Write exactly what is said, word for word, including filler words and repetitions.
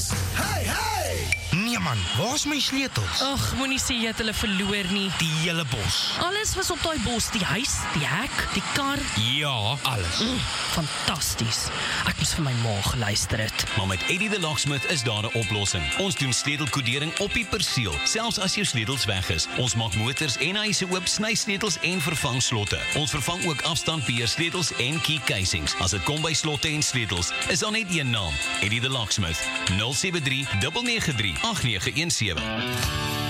is, hey, hey! Nee man, waar is my sleutels? Ag, moenie sê jy het hulle verloor nie. Die hele bos. Alles was op daai bos, die huis, die hek, die kar. Ja, alles. Mm, fantasties. Ek moes vir my ma geluister het. Maar met Eddie the Locksmith is daar 'n oplossing. Ons doen sleutelkodering op die perseel, selfs as jou sleutels weg is. Ons maak motors en huise oop, sny sleutels en vervang slotte. Ons vervang ook afstandbeheer sleutels en key casings. As dit kom by slotte en sleutels, is daar net een naam, Eddie the Locksmith. nul sewe drie nege nege drie agt nege een sewe.